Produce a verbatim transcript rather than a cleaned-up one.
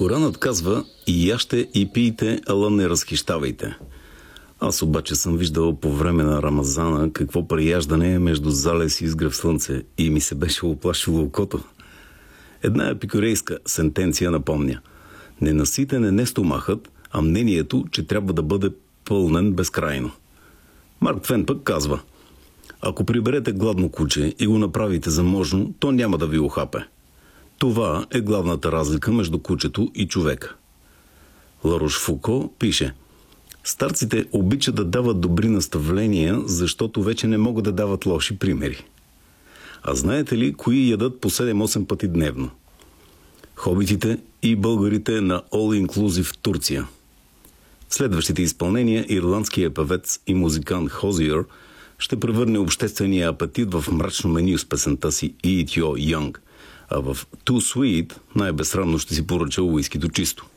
Коранът казва: и яще и пийте, ала не разхищавайте. Аз обаче съм виждал по време на Рамазана какво прияждане е между залез и изгрев слънце и ми се беше оплашило окото. Една епикурейска сентенция напомня: ненаситен е не стомахът, а мнението, че трябва да бъде пълнен безкрайно. Марк Твен пък казва: ако приберете гладно куче и го направите заможно, то няма да ви ухапе. Това е главната разлика между кучето и човека. Ларош Фуко пише: старците обичат да дават добри наставления, защото вече не могат да дават лоши примери. А знаете ли кои ядат по седем-осем пъти дневно? Хобитите и българите на All Inclusive в Турция. В следващите изпълнения ирландският певец и музикант Хозиер ще превърне обществения апетит в мрачно меню с песента си Eat Your Young, а в Too Sweet най-безсрамно ще си поръча уискито чисто.